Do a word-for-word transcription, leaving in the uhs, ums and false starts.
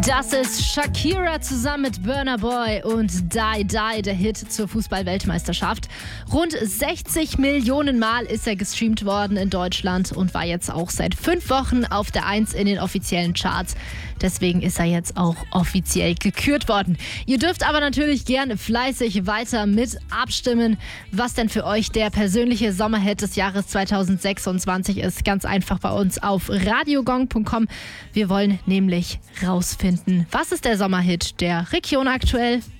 Das ist Shakira zusammen mit Burna Boy und Die Die, der Hit zur Fußball-Weltmeisterschaft. Rund sechzig Millionen Mal ist er gestreamt worden in Deutschland und war jetzt auch seit fünf Wochen auf der Eins in den offiziellen Charts. Deswegen ist er jetzt auch offiziell gekürt worden. Ihr dürft aber natürlich gern fleißig weiter mit abstimmen, was denn für euch der persönliche Sommerhit des Jahres zweitausendsechsundzwanzig ist. Ganz einfach bei uns auf radiogong punkt com. Wir wollen nämlich rausfinden, was ist der Sommerhit der Region aktuell?